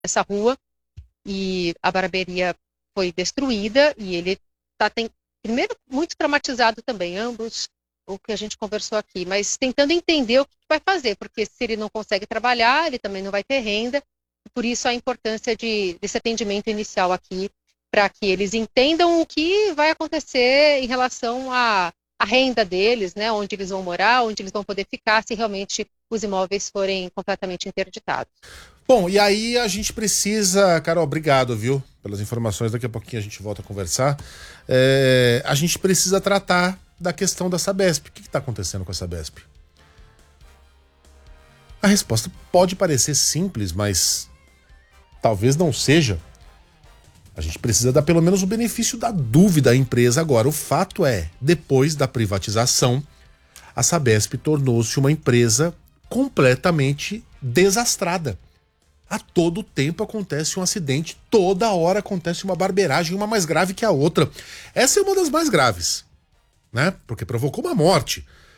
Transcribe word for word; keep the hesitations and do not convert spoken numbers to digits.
essa rua e a barbearia foi destruída e ele está, primeiro, muito traumatizado também, ambos, o que a gente conversou aqui, mas tentando entender o que vai fazer, porque se ele não consegue trabalhar, ele também não vai ter renda, por isso a importância de, desse atendimento inicial aqui, para que eles entendam o que vai acontecer em relação à, à renda deles, né, onde eles vão morar, onde eles vão poder ficar, se realmente os imóveis forem completamente interditados. Bom, e aí a gente precisa, Carol, obrigado, viu, pelas informações. Daqui a pouquinho a gente volta a conversar. É, a gente precisa tratar da questão da Sabesp. O que está acontecendo com a Sabesp? A resposta pode parecer simples, mas talvez não seja. A gente precisa dar pelo menos o benefício da dúvida à empresa agora. O fato é, depois da privatização, a Sabesp tornou-se uma empresa completamente desastrada. A todo tempo acontece um acidente, toda hora acontece uma barbeiragem, uma mais grave que a outra. Essa é uma das mais graves, né? Porque provocou uma morte.